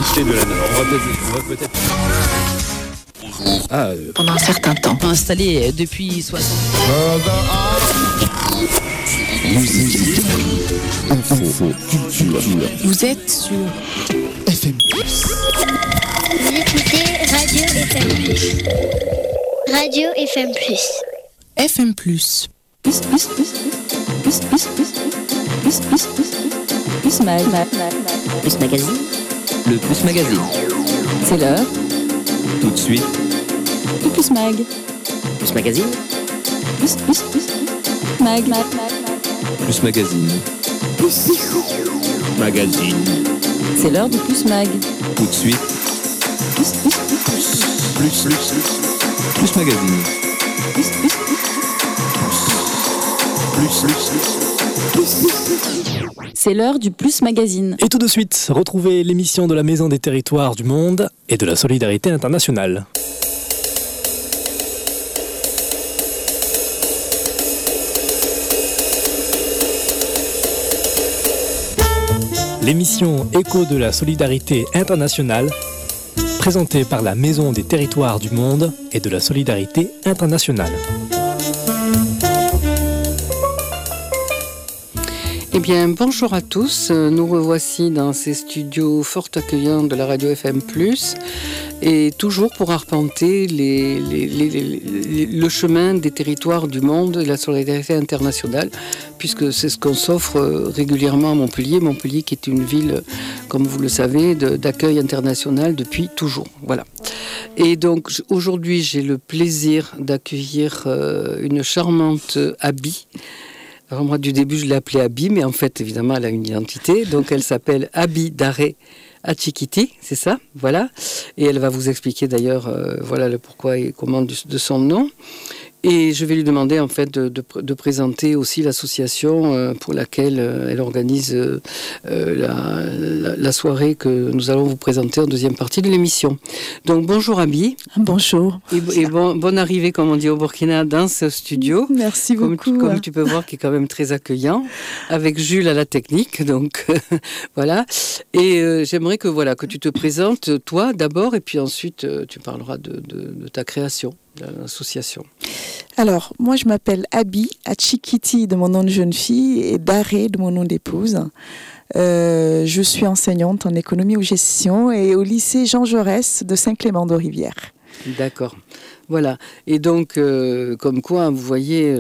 C'est de la on va peut-être... Pendant un certain temps. Installé depuis 60 Musique, info, culture. Vous êtes sur FM+. Vous écoutez Radio FM+. Radio FM+. FM+. Plus magazine. Le Plus Magazine. C'est l'heure Tout de suite, du Plus Mag. Plus Magazine. Plus mag. Plus Magazine. Magazine. C'est l'heure du Plus Mag. Tout de suite, Plus Magazine. C'est l'heure du Plus Magazine. Et tout de suite, retrouvez l'émission de la Maison des Territoires du Monde et de la Solidarité Internationale. L'émission Écho de la Solidarité Internationale, présentée par la Maison des Territoires du Monde et de la Solidarité Internationale. Eh bien, bonjour à tous. Nous revoici dans ces studios fort accueillants de la radio FM+, et toujours pour arpenter le chemin des territoires du monde et de la solidarité internationale, puisque c'est ce qu'on s'offre régulièrement à Montpellier. Montpellier qui est une ville, comme vous le savez, d'accueil international depuis toujours. Voilà. Et donc, aujourd'hui, j'ai le plaisir d'accueillir une charmante Abby. Alors moi, du début, je l'ai appelée Abby, mais en fait, évidemment, elle a une identité. Donc, elle s'appelle Abby Daré Atchikiti, c'est ça, voilà. Et elle va vous expliquer d'ailleurs, voilà le pourquoi et comment de son nom. Et je vais lui demander en fait de présenter aussi l'association pour laquelle elle organise la soirée que nous allons vous présenter en deuxième partie de l'émission. Donc bonjour Abby. Bonjour. Et bonne arrivée, comme on dit au Burkina, dans ce studio. Merci beaucoup. Comme tu peux voir, qui est quand même très accueillant, avec Jules à la technique. Donc voilà. Et j'aimerais que tu te présentes toi d'abord, et puis ensuite tu parleras de ta création, de l'association. Alors, moi, je m'appelle Abby Atchikiti de mon nom de jeune fille et Daré de mon nom d'épouse. Je suis enseignante en économie ou gestion et au lycée Jean Jaurès de Saint-Clément-de-Rivière. D'accord. Voilà. Et donc, comme quoi, vous voyez,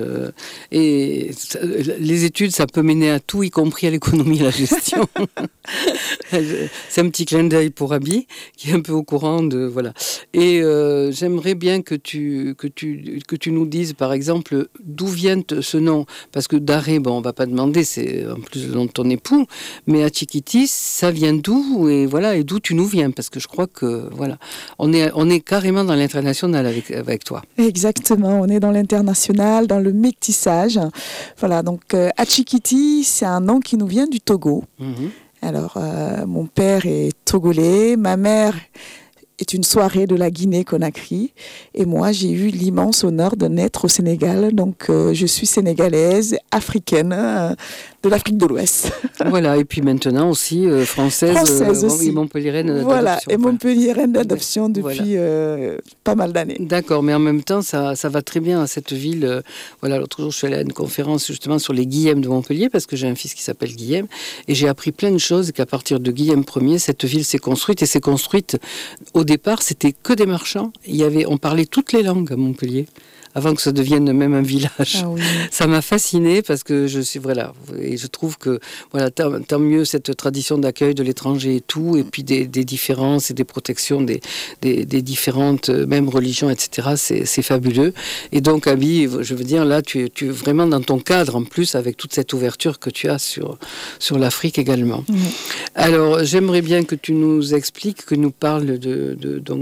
les études, ça peut mener à tout, y compris à l'économie et à la gestion. C'est un petit clin d'œil pour Abby, qui est un peu au courant de... Voilà. Et j'aimerais bien que tu nous dises, par exemple, d'où vient ce nom. Parce que Daré, bon, on ne va pas demander, c'est en plus le nom de ton époux, mais Atchikiti, ça vient d'où? Et voilà, et d'où tu nous viens? Parce que je crois que, voilà, on est carrément dans l'international avec toi. Exactement, on est dans l'international, dans le métissage. Voilà, donc Atchikiti, c'est un nom qui nous vient du Togo. Alors, mon père est togolais, ma mère est une soirée de la Guinée-Conakry, et moi, j'ai eu l'immense honneur de naître au Sénégal, donc je suis sénégalaise, africaine, de l'Afrique de l'Ouest. Voilà, et puis maintenant aussi française aussi. Et montpelliéraine d'adoption. Voilà, et montpelliéraine d'adoption depuis pas mal d'années. D'accord, mais en même temps, ça va très bien à cette ville. Voilà, l'autre jour, je suis allée à une conférence justement sur les Guillem de Montpellier, parce que j'ai un fils qui s'appelle Guillem, et j'ai appris plein de choses, et qu'à partir de Guillem Ier, cette ville s'est construite, et s'est construite, au départ, c'était que des marchands. On parlait toutes les langues à Montpellier, avant que ça devienne même un village. Ah oui. Ça m'a fascinée parce que et je trouve que voilà, tant mieux cette tradition d'accueil de l'étranger et tout, et puis des différences et des protections des différentes même religions, etc. C'est fabuleux. Et donc, Abby, je veux dire, là, tu es vraiment dans ton cadre en plus, avec toute cette ouverture que tu as sur l'Afrique également. Alors, j'aimerais bien que tu nous expliques, que nous parles de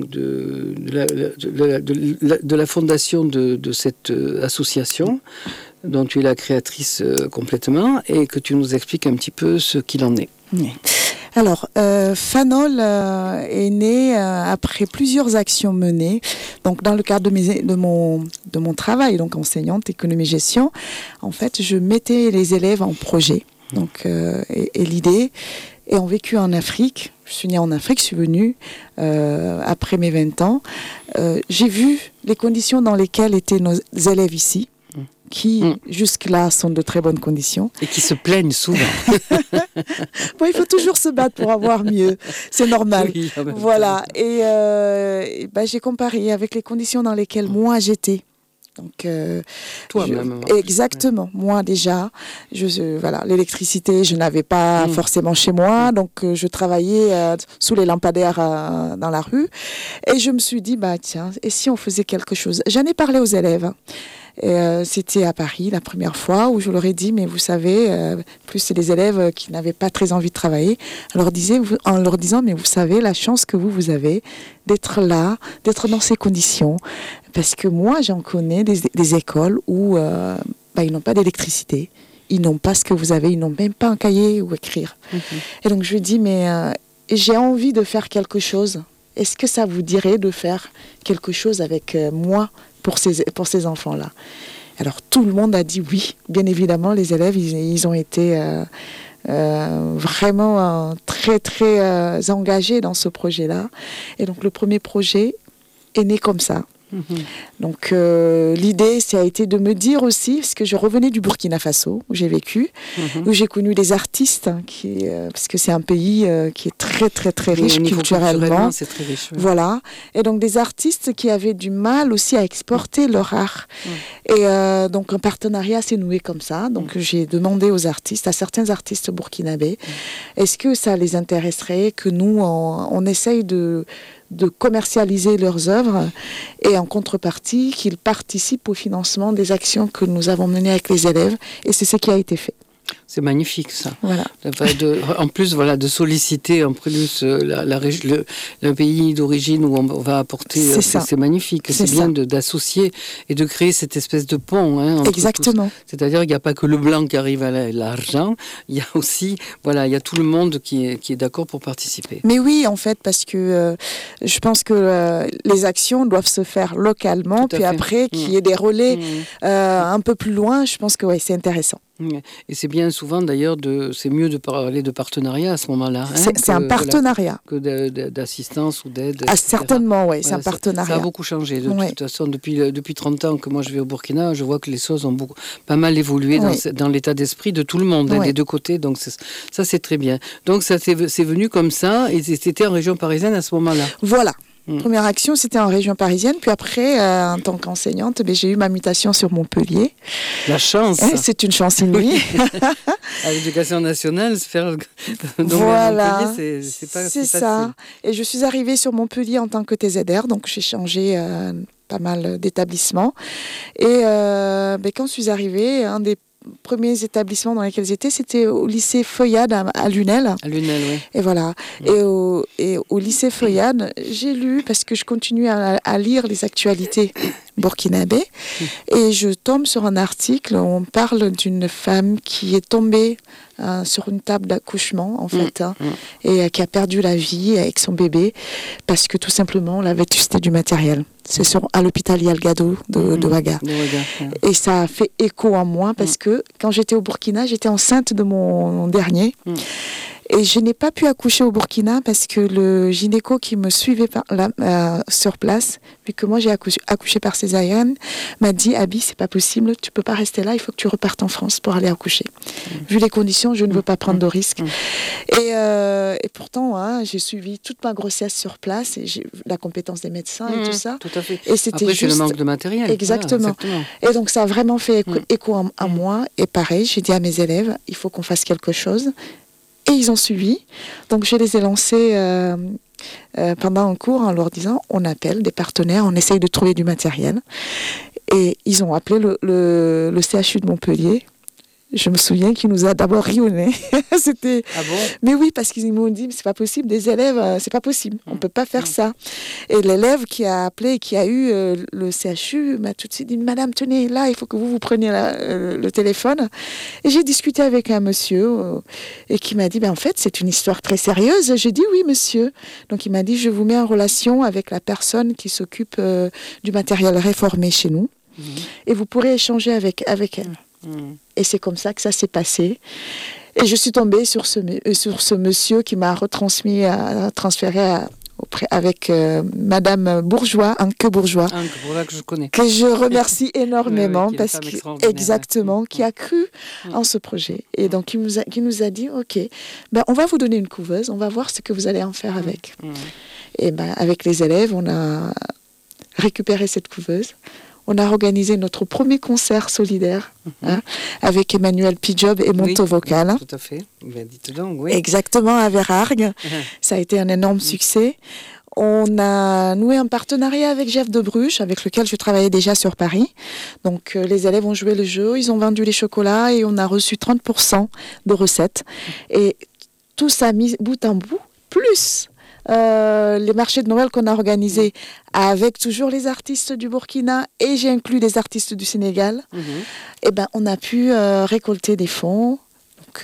la fondation de cette association dont tu es la créatrice complètement, et que tu nous expliques un petit peu ce qu'il en est. Oui. Alors, Fanol est né après plusieurs actions menées. Donc, dans le cadre de mon travail, donc enseignante économie-gestion, en fait, je mettais les élèves en projet. Donc, et l'idée et ont vécu en Afrique. Je suis née en Afrique, je suis venue après mes 20 ans. J'ai vu les conditions dans lesquelles étaient nos élèves ici, qui jusque-là sont de très bonnes conditions. Et qui se plaignent souvent. Bon, il faut toujours se battre pour avoir mieux, c'est normal. Oui, en même Voilà, temps. et j'ai comparé avec les conditions dans lesquelles moi j'étais. Donc, Toi-même. Exactement. Moi déjà, voilà, l'électricité, je n'avais pas forcément chez moi, donc je travaillais sous les lampadaires dans la rue, et je me suis dit tiens, et si on faisait quelque chose. J'en ai parlé aux élèves. Et, c'était à Paris la première fois où je leur ai dit, mais vous savez, plus c'est des élèves qui n'avaient pas très envie de travailler, en leur disant, mais vous savez la chance que vous avez d'être là, d'être dans ces conditions. Parce que moi, j'en connais des écoles où ils n'ont pas d'électricité, ils n'ont pas ce que vous avez, ils n'ont même pas un cahier où écrire. Et donc je lui dis, mais j'ai envie de faire quelque chose. Est-ce que ça vous dirait de faire quelque chose avec moi pour ces enfants-là? Alors tout le monde a dit oui. Bien évidemment, les élèves, ils ont été vraiment très très engagés dans ce projet-là. Et donc le premier projet est né comme ça. Donc l'idée, ça a été de me dire aussi, parce que je revenais du Burkina Faso, où j'ai vécu, où j'ai connu des artistes, parce que c'est un pays qui est très très très riche culturellement. C'est très riche. Oui. Voilà, et donc des artistes qui avaient du mal aussi à exporter leur art. Et donc un partenariat s'est noué comme ça. Donc j'ai demandé aux artistes, à certains artistes burkinabés, est-ce que ça les intéresserait que nous, on essaye de commercialiser leurs œuvres et en contrepartie qu'ils participent au financement des actions que nous avons menées avec les élèves, et c'est ce qui a été fait. C'est magnifique ça. Voilà. En plus, voilà, de solliciter en plus le pays d'origine où on va apporter. C'est magnifique. C'est bien d'associer et de créer cette espèce de pont. Entre Exactement. tous. C'est-à-dire qu'il n'y a pas que le blanc qui arrive à l'argent. Il y a aussi, voilà, il y a tout le monde qui est d'accord pour participer. Mais oui, en fait, parce que je pense que les actions doivent se faire localement, puis après qu'il y ait des relais un peu plus loin. Je pense que c'est intéressant. Et c'est bien souvent d'ailleurs, c'est mieux de parler de partenariat à ce moment-là. C'est un partenariat. Que d'assistance ou d'aide. Certainement, oui, c'est un Voilà, partenariat. Ça a beaucoup changé. De toute façon, depuis 30 ans que moi je vais au Burkina, je vois que les choses ont pas mal évolué dans l'état d'esprit de tout le monde, des deux côtés. Donc ça, c'est très bien. Donc ça, c'est venu comme ça, et c'était en région parisienne à ce moment-là. Voilà. Première action, c'était en région parisienne. Puis après, en tant qu'enseignante, j'ai eu ma mutation sur Montpellier. La chance. C'est une chance inouïe. À l'éducation nationale, se faire voilà. Montpellier, c'est pas c'est facile. Ça. Et je suis arrivée sur Montpellier en tant que TZR, donc j'ai changé pas mal d'établissements. Et quand je suis arrivée, un des premiers établissements dans lesquels j'étais, c'était au lycée Feuillade à Lunel. À Lunel, oui. Et voilà. Et au lycée Feuillade, j'ai lu, parce que je continue à lire les actualités burkinabées, et je tombe sur un article où on parle d'une femme qui est tombée sur une table d'accouchement, en fait, et qui a perdu la vie avec son bébé, parce que tout simplement, la vétusté du matériel. C'est à l'hôpital Yalgado de Ouaga. Et ça a fait écho en moi, parce que quand j'étais au Burkina, j'étais enceinte de mon dernier. Et je n'ai pas pu accoucher au Burkina parce que le gynéco qui me suivait sur place, vu que moi j'ai accouché par césarienne, m'a dit « Abby, c'est pas possible, tu peux pas rester là, il faut que tu repartes en France pour aller accoucher. Vu les conditions, je ne veux pas prendre de risques. » Et pourtant, j'ai suivi toute ma grossesse sur place, et j'ai la compétence des médecins et tout ça. Tout à fait. Et c'était après, c'est le manque de matériel. Exactement. Voilà, et donc ça a vraiment fait écho à moi. Et pareil, j'ai dit à mes élèves, il faut qu'on fasse quelque chose. Et ils ont suivi. Donc je les ai lancés pendant un cours en leur disant, on appelle des partenaires, on essaye de trouver du matériel. Et ils ont appelé le CHU de Montpellier. Je me souviens qu'il nous a d'abord rionné. C'était. Ah bon? Mais oui, parce qu'ils m'ont dit, c'est pas possible, des élèves, c'est pas possible, on peut pas faire ça. Et l'élève qui a appelé, qui a eu le CHU, m'a tout de suite dit, madame, tenez, là, il faut que vous preniez le téléphone. Et j'ai discuté avec un monsieur et qui m'a dit, en fait, c'est une histoire très sérieuse. J'ai dit, oui, monsieur. Donc il m'a dit, je vous mets en relation avec la personne qui s'occupe du matériel réformé chez nous, et vous pourrez échanger avec elle. Et c'est comme ça que ça s'est passé. Et je suis tombée sur ce monsieur qui m'a transféré avec Madame Bourgeois, Anke Bourgeois, que je connais. que je remercie énormément qui qui a cru en ce projet. Et donc, qui nous a dit, OK, on va vous donner une couveuse, on va voir ce que vous allez en faire avec. Et avec les élèves, on a récupéré cette couveuse. On a organisé notre premier concert solidaire avec Emmanuel Pijob et Monto Vocal. Tout à fait. Dites donc, oui. Exactement, à Verargues. Ça a été un énorme succès. On a noué un partenariat avec Jeff de Bruges, avec lequel je travaillais déjà sur Paris. Donc, les élèves ont joué le jeu, ils ont vendu les chocolats et on a reçu 30% de recettes. Et tout ça mis bout en bout, plus les marchés de Noël qu'on a organisés avec toujours les artistes du Burkina et j'ai inclus des artistes du Sénégal. On a pu récolter des fonds. Donc,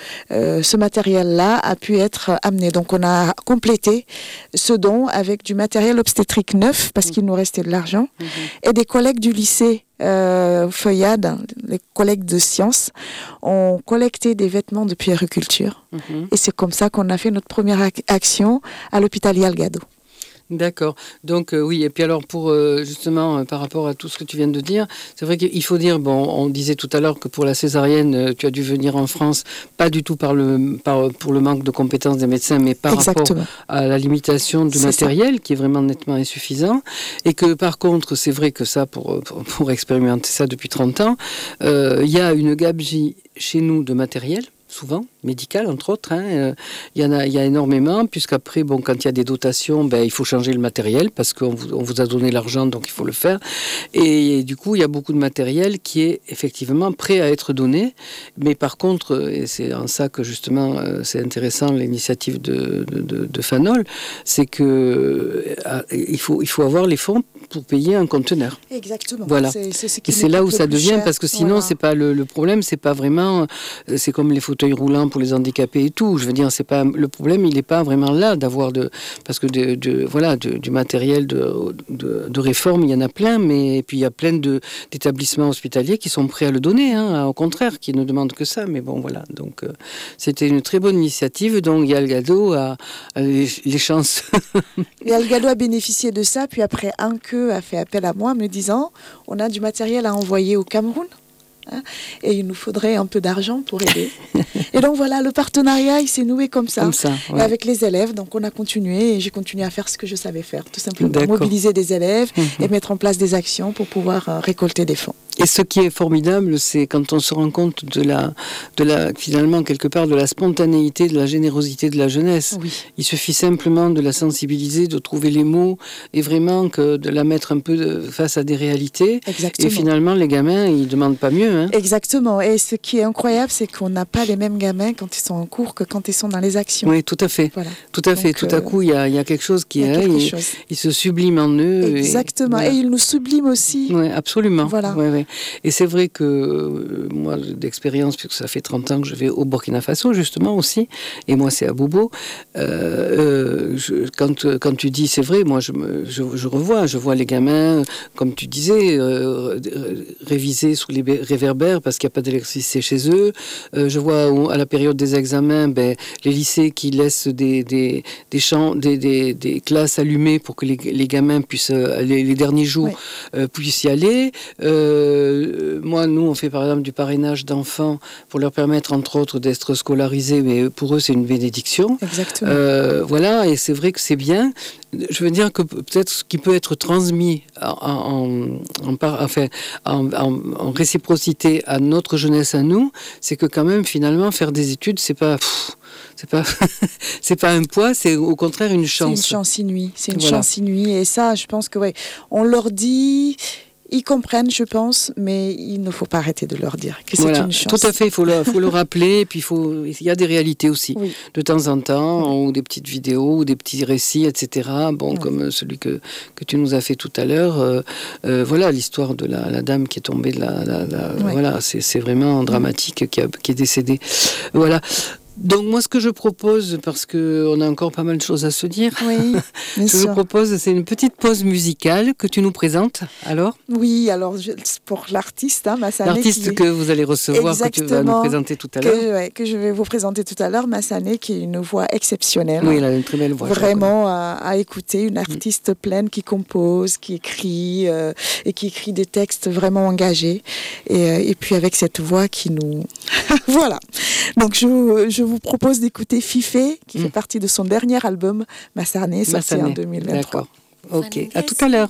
ce matériel-là a pu être amené. Donc, on a complété ce don avec du matériel obstétrique neuf parce qu'il nous restait de l'argent et des collègues du lycée Feuillade, les collègues de sciences, ont collecté des vêtements de puériculture. Et c'est comme ça qu'on a fait notre première action à l'hôpital Yalgado. D'accord. Donc oui, et puis alors pour justement par rapport à tout ce que tu viens de dire, c'est vrai qu'il faut dire, on disait tout à l'heure que pour la césarienne, tu as dû venir en France, pas du tout pour le manque de compétences des médecins, mais par rapport à la limitation du matériel qui est vraiment nettement insuffisant, et que par contre, c'est vrai que ça, pour expérimenter ça depuis 30 ans, il y a une gabegie chez nous de matériel, souvent, médical entre autres. Il y a énormément, puisqu'après, quand il y a des dotations, il faut changer le matériel parce qu'on vous a donné l'argent, donc il faut le faire. Et du coup, il y a beaucoup de matériel qui est effectivement prêt à être donné. Mais par contre, et c'est en ça que justement c'est intéressant l'initiative de Fanol, c'est que il faut avoir les fonds pour payer un conteneur. Exactement. Voilà. Et c'est là où ça devient, parce que sinon, c'est pas le problème, c'est pas vraiment, c'est comme les fauteuils roulants pour les handicapés et tout. Je veux dire, c'est pas le problème, il n'est pas vraiment là d'avoir parce que du matériel de réforme, il y en a plein, mais puis il y a plein d'établissements hospitaliers qui sont prêts à le donner, au contraire, qui ne demandent que ça. Mais bon, voilà. Donc, c'était une très bonne initiative. Donc, Yalgado a les chances. Yalgado a bénéficié de ça, puis après, Anke a fait appel à moi, me disant, on a du matériel à envoyer au Cameroun. Et il nous faudrait un peu d'argent pour aider. Et donc voilà, le partenariat, il s'est noué comme ça. Et avec les élèves, donc on a continué et j'ai continué à faire ce que je savais faire, tout simplement. Mobiliser des élèves et mettre en place des actions pour pouvoir récolter des fonds. Et ce qui est formidable, c'est quand on se rend compte de la finalement, quelque part, de la spontanéité, de la générosité de la jeunesse. Oui. Il suffit simplement de la sensibiliser, de trouver les mots et vraiment de la mettre un peu face à des réalités. Exactement. Et finalement, les gamins, ils ne demandent pas mieux. Exactement. Et ce qui est incroyable, c'est qu'on n'a pas les mêmes gamins quand ils sont en cours que quand ils sont dans les actions. Oui, tout à fait. Voilà. Tout à fait. Tout à coup, il y a quelque chose qui est... Ils se subliment en eux. Exactement. Et ils nous subliment aussi. Oui, absolument. Voilà. Ouais. Et c'est vrai que moi, d'expérience, puisque ça fait 30 ans que je vais au Burkina Faso, justement, aussi, et moi, c'est à Bobo, quand tu dis, c'est vrai, moi, je vois les gamins, comme tu disais, réviser sous les réverbères parce qu'il n'y a pas d'électricité chez eux. Je vois à la période des examens, les lycées qui laissent des classes allumées pour que les gamins puissent, les derniers jours, puissent y aller. Nous, on fait par exemple du parrainage d'enfants pour leur permettre, entre autres, d'être scolarisés, mais pour eux, c'est une bénédiction. Exactement. Voilà, et c'est vrai que c'est bien. Je veux dire que peut-être ce qui peut être transmis en réciprocité à notre jeunesse à nous, c'est que quand même, finalement, faire des études, c'est pas un poids, c'est au contraire une chance. C'est une chance inouïe. C'est une chance inouïe. Et ça, je pense que on leur dit... Ils comprennent, je pense, mais il ne faut pas arrêter de leur dire que c'est une chance. Tout à fait, il faut le rappeler. Et puis, il y a des réalités aussi, de temps en temps, ou des petites vidéos, ou des petits récits, etc. Comme celui que tu nous as fait tout à l'heure. Voilà, l'histoire de la dame qui est tombée de voilà, c'est vraiment dramatique, qui est décédée. Voilà. Donc moi, ce que je propose, parce qu'on a encore pas mal de choses à se dire, Oui, bien ce que je sûr. propose, c'est une petite pause musicale que tu nous présentes. Alors, Oui, alors pour l'artiste, Massané. l'artiste que vous allez recevoir, que tu vas nous Exactement. présenter tout à l'heure. que je vais vous présenter tout à l'heure, Massané, qui est une voix exceptionnelle. Oui, il a une très belle voix. je Vraiment à écouter, une artiste pleine qui compose, qui écrit et qui écrit des textes vraiment engagés et puis avec cette voix qui nous voilà. Donc je vous propose d'écouter Fifé qui fait partie de son dernier album Massané sorti en Massané. 2023. D'accord. Ok. À tout à l'heure.